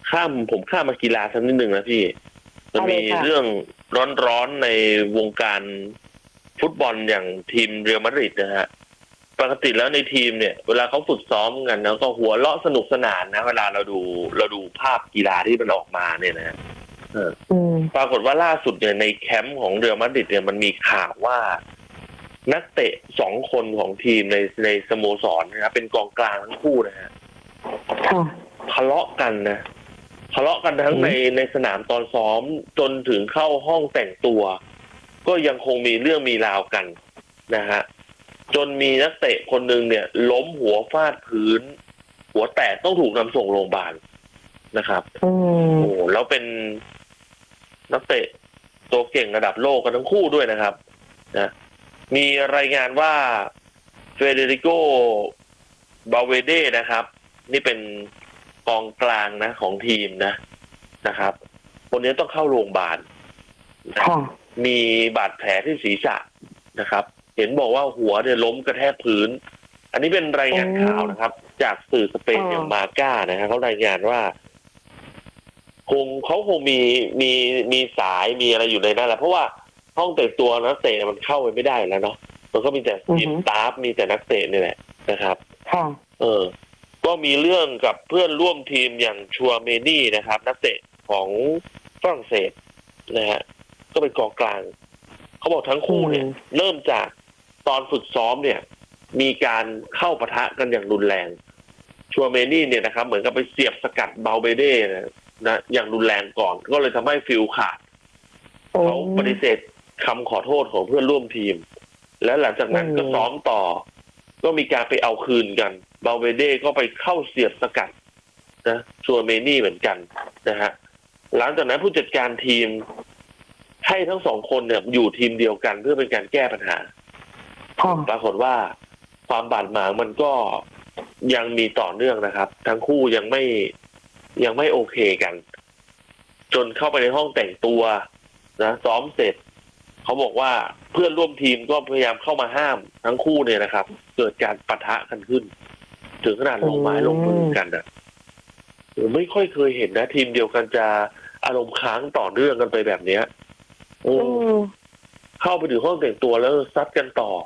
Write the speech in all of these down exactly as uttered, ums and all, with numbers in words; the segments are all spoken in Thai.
ข้ามผมข้ามมากีฬาสักนิดหนึ่งนะพี่จะมีเรื่องร้อนๆในวงการฟุตบอลอย่างทีมเรอัลมาดริดนะฮะปกติแล้วในทีมเนี่ยเวลาเขาฝึกซ้อมกันนะก็หัวเราะสนุกสนานนะเวลาเราดูเราดูภาพกีฬาที่มันออกมาเนี่ยนะปรากฏว่าล่าสุดเนี่ยในแคมป์ของเรอัลมาดริดเนี่ยมันมีข่าวว่านักเตะสองคนของทีมในในสโมสรนะครับเป็นกองกลางทั้งคู่นะฮะทะเลาะกันนะทะเลาะกันทั้งในในสนามตอนซ้อมจนถึงเข้าห้องแต่งตัวก็ยังคงมีเรื่องมีราวกันนะฮะจนมีนักเตะคนหนึ่งเนี่ยล้มหัวฟาดพื้นหัวแตกต้องถูกนำส่งโรงพยาบาลนะครับโอ้แล้วเป็นนักเตะตัวเก่งระดับโลกกันทั้งคู่ด้วยนะครับนะมีรายงานว่าเฟเดริโกบาเวเดนะครับนี่เป็นกองกลางนะของทีมนะนะครับคนนี้ต้องเข้าโรงพยาบาลมีบาดแผลที่ศีรษะนะครับเห็นบอกว่าหัวเนี่ยล้มกระแทกพื้นอันนี้เป็นรายงานข่าวนะครับจากสื่อสเปนอย่างมาก้านะครับเขารายงานว่าคงเขาคงมีมีมีสายมีอะไรอยู่ในนั้นแหละเพราะว่าห้องแต่งตัวนักเตะมันเข้าไปไม่ได้แล้วเนาะมันก็มีแต่ทีมสตาฟมีแต่นักเตะนี่แหละนะครับเออก็มีเรื่องกับเพื่อนร่วมทีมอย่างชัวเมนี่นะครับนักเตะของฝรั่งเศสนะฮะก็เป็นกองกลางเขาบอกทั้งคู่เนี่ยเริ่มจากตอนฝึกซ้อมเนี่ยมีการเข้าปะทะกันอย่างรุนแรงชัวเมนี่เนี่ยนะครับเหมือนกับไปเสียบสกัดเบาเบเด้นะนะอย่างรุนแรงก่อนก็เลยทำให้ฟิลขาดเขาปฏิเสธคำขอโทษของเพื่อนร่วมทีมแล้วหลังจากนั้นก็ซ้อมต่อก็มีการไปเอาคืนกันเบาเบเด้ก็ไปเข้าเสียบสกัดนะชัวเมนี่เหมือนกันนะฮะหลังจากนั้นผู้จัดการทีมให้ทั้งสองคนเนี่ยอยู่ทีมเดียวกันเพื่อเป็นการแก้ปัญหาปรากฏว่าความบาดหมางมันก็ยังมีต่อเนื่องนะครับทั้งคู่ยังไม่ยังไม่โอเคกันจนเข้าไปในห้องแต่งตัวนะซ้อมเสร็จเขาบอกว่าเพื่อนร่วมทีมก็พยายามเข้ามาห้ามทั้งคู่เนี่ยนะครับเกิดการปะทะกันขึ้นถึงขนาดลงไม้ลงมือกันอ่ะไม่ค่อยเคยเห็นนะทีมเดียวกันจะอารมณ์ค้างต่อเนื่องกันไปแบบเนี้ยโอ้เข้าไปถึงห้องแต่งตัวแล้วซัดกันต่อ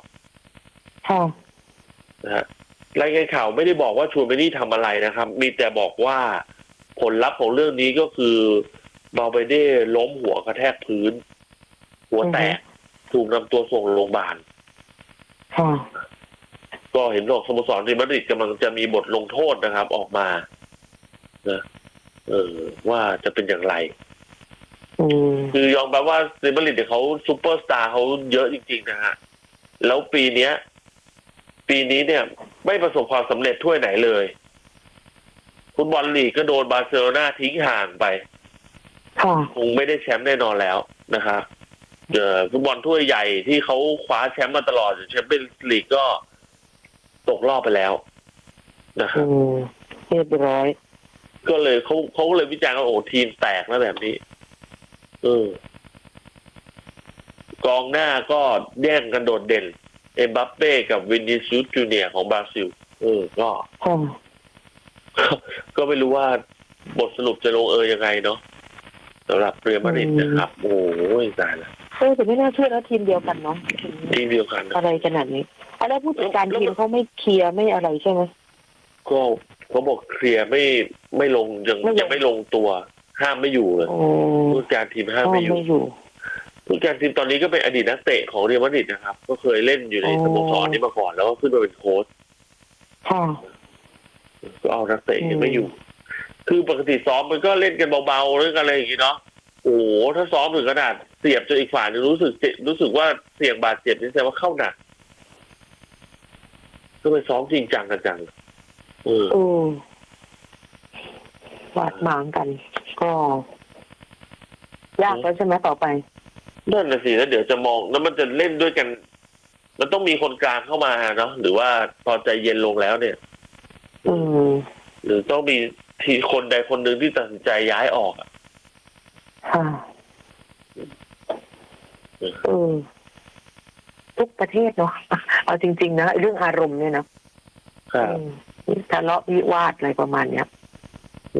นะฮะรายงานข่าวไม่ได้บอกว่าชวนไปนี่ทำอะไรนะครับมีแต่บอกว่าผลลัพธ์ของเรื่องนี้ก็คือบาเบเด้ล้มหัวกระแทกพื้นหัวแตกถูกนำตัวส่งโรงพยาบาลก็เห็นบอกสโมสรเรอัลมาดริดกำลังจะมีบทลงโทษนะครับออกมานะเออว่าจะเป็นอย่างไรคือยอมรับว่าเรอัลมาดริดเนี่ยเขาซูเปอร์สตาร์เขาเยอะจริงๆนะฮะแล้วปีเนี้ยปีนี้เนี่ยไม่ประสบความสำเร็จถ้วยไหนเลยฟุตบอลลีกก็โดนบาร์เซโลนาทิ้งห่างไปคงไม่ได้แชมป์แน่นอนแล้วนะครับเอ่อฟุตบอลถ้วยใหญ่ที่เขาคว้าแชมป์มาตลอดแชมเปี้ยนส์ลีกก็ตกรอบไปแล้วนะครับเรียบร้อยก็เลยเขาเขาเลยวิจารณ์ว่าโอ้ทีมแตกแล้วแบบนี้เออกองหน้าก็แย่งกันโดดเด่นเอ็มบัปเป้กับวินิซิอุสจูเนียร์ของบราซิลเออก็ก็ไม่รู้ว่าบทสรุปจะลงเอยยังไงเนาะสำหรับเรอัลมาดริดนะครับโอ้ยตายละเออแต่ไม่น่าเชื่อนะทีมเดียวกันเนาะทีมเดียวกันอะไรขนาดนี้แล้วผู้จัดการทีมเขาไม่เคลียร์ไม่อะไรใช่ไหมก็เขาบอกเคลียร์ไม่ไม่ลงยังยังไม่ลงตัวห้ามไม่อยู่เลยผู้จัดการทีมห้ามไม่อยู่ผู้จัดการทีมตอนนี้ก็เป็นอดีตนักเตะของเรอัลมาดริดนะครับก็เคยเล่นอยู่ในสโมสรนี้มาก่อนแล้วก็ขึ้นมาเป็นโค้ชก็เอานักเตะยังไม่อยู่คือปกติซ้อมมันก็เล่นกันเบาๆเรื่องอะไรอย่างงี้เนาะโอ้โหถ้าซ้อมถึงขนาดเสียบจนอีกฝ่ายนึงรู้สึกรู้สึกว่าเสี่ยงบาดเจ็บนี่แสดงว่าเข้าหนักก็ไปซ้อมจริงจังกันจังเออเออบาดหมางกันก็ยากแล้วใช่ไหมต่อไปนั่นน่ะสิแล้วเดี๋ยวจะมองแล้วมันจะเล่นด้วยกันมันต้องมีคนกลางเข้ามาเนาะหรือว่าพอใจเย็นลงแล้วเนี่ยอืมหรือต้องมีทีคนใดคนหนึ่งที่ตัดสินใจย้ายออกอ่ะค่ะเออทุกประเทศเนาะเอาจริงๆนะเรื่องอารมณ์เนี่ยนะครับทะเลาะวิวาทอะไรประมาณเนี้ย